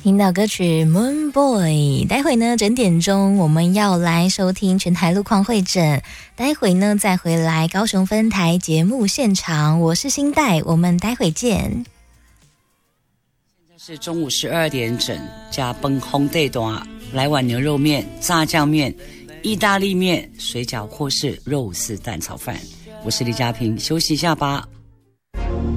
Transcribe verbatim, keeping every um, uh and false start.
听到歌曲 Moon Boy， 待会呢整点钟我们要来收听全台路况会诊，待会呢再回来高雄分台节目现场，我是新代，我们待会见。 现在是中午十二点整，加崩烘地段，来碗牛肉面、炸酱面、意大利面、水饺或是肉丝蛋炒饭。我是李佳萍，休息一下吧。